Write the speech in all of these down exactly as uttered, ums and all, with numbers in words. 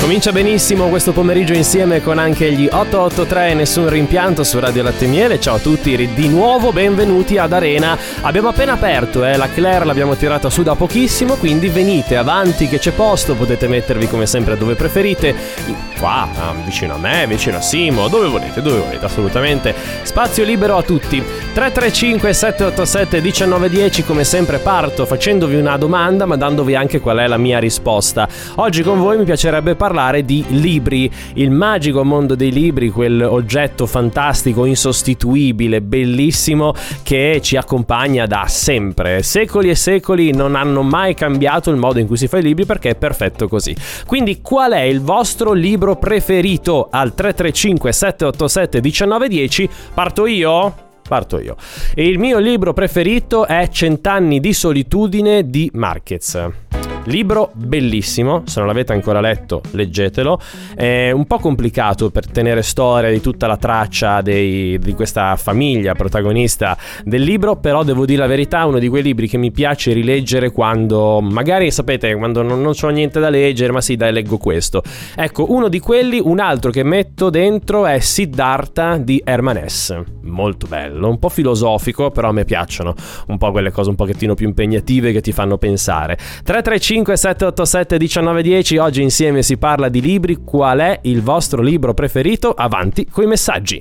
Comincia benissimo questo pomeriggio insieme con anche gli otto otto tre Nessun Rimpianto su Radio Latte e Miele. Ciao a tutti, di nuovo benvenuti ad Arena. Abbiamo appena aperto, eh, la Claire l'abbiamo tirata su da pochissimo, quindi venite avanti che c'è posto, potete mettervi come sempre dove preferite, qua, vicino a me, vicino a Simo, dove volete, dove volete, assolutamente spazio libero a tutti. Tre tre cinque sette otto sette uno nove uno zero, come sempre parto facendovi una domanda ma dandovi anche qual è la mia risposta. Oggi con voi mi piacerebbe parlare di libri, il magico mondo dei libri, quel oggetto fantastico, insostituibile, bellissimo che ci accompagna da sempre. Secoli e secoli non hanno mai cambiato il modo in cui si fa i libri perché è perfetto così. Quindi qual è il vostro libro preferito? Al tre tre cinque sette otto sette uno nove uno zero parto io? Parto io. E il mio libro preferito è Cent'anni di solitudine di Marquez. Libro bellissimo, se non l'avete ancora letto leggetelo. È un po' complicato per tenere storia di tutta la traccia dei, di questa famiglia protagonista del libro, però devo dire la verità, è uno di quei libri che mi piace rileggere quando magari, sapete, quando non, non c'ho niente da leggere, ma sì dai, leggo questo. Ecco, uno di quelli. Un altro che metto dentro è Siddhartha di Hermann Hesse, molto bello, un po' filosofico, però a me piacciono un po' quelle cose un pochettino più impegnative che ti fanno pensare. tre tre cinque sette otto sette uno nove uno zero, oggi insieme si parla di libri. Qual è il vostro libro preferito? Avanti coi messaggi.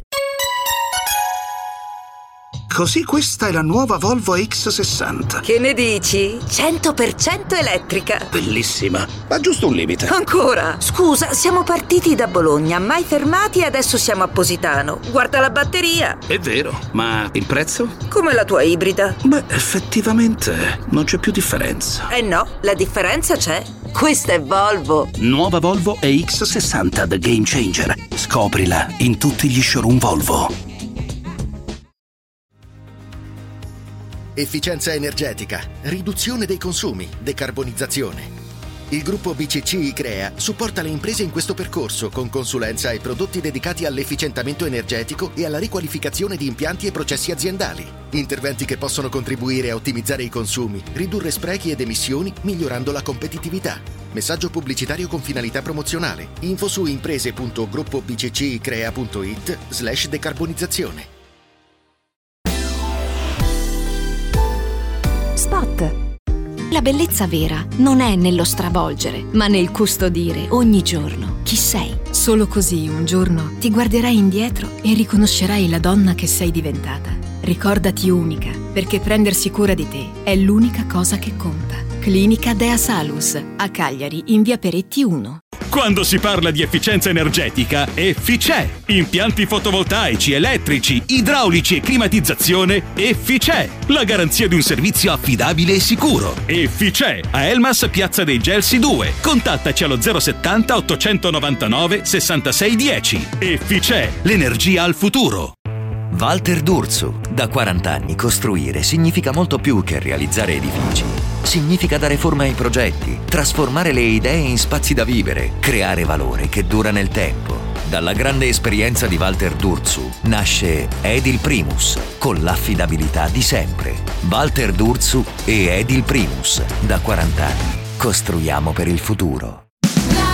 Così questa è la nuova Volvo X sessanta. Che ne dici? cento per cento elettrica. Bellissima, ma giusto un limite. Ancora? Scusa, siamo partiti da Bologna, mai fermati e adesso siamo a Positano. Guarda la batteria. È vero, ma il prezzo? Come la tua ibrida. Beh, effettivamente non c'è più differenza. Eh no, la differenza c'è. Questa è Volvo. Nuova Volvo E X sessanta The Game Changer. Scoprila in tutti gli showroom Volvo. Efficienza energetica, riduzione dei consumi, decarbonizzazione. Il gruppo B C C I-Crea supporta le imprese in questo percorso con consulenza e prodotti dedicati all'efficientamento energetico e alla riqualificazione di impianti e processi aziendali. Interventi che possono contribuire a ottimizzare i consumi, ridurre sprechi ed emissioni, migliorando la competitività. Messaggio pubblicitario con finalità promozionale. Info su imprese punto gruppo b c c i crea punto i t slash decarbonizzazione. Spot. La bellezza vera non è nello stravolgere, ma nel custodire ogni giorno chi sei. Solo così un giorno ti guarderai indietro e riconoscerai la donna che sei diventata. Ricordati unica, perché prendersi cura di te è l'unica cosa che conta. Clinica Dea Salus, a Cagliari, in via Peretti uno. Quando si parla di efficienza energetica, Efficè. Impianti fotovoltaici, elettrici, idraulici e climatizzazione, Efficè. La garanzia di un servizio affidabile e sicuro. Efficè. A Elmas, Piazza dei Gelsi due. Contattaci allo zero settanta ottocentonovantanove sessantasei dieci. Efficè. L'energia al futuro. Walter D'Urso. Da quaranta anni costruire significa molto più che realizzare edifici. Significa dare forma ai progetti, trasformare le idee in spazi da vivere, creare valore che dura nel tempo. Dalla grande esperienza di Walter D'Urso nasce Edil Primus, con l'affidabilità di sempre. Walter D'Urso e Edil Primus, da quaranta anni. Costruiamo per il futuro.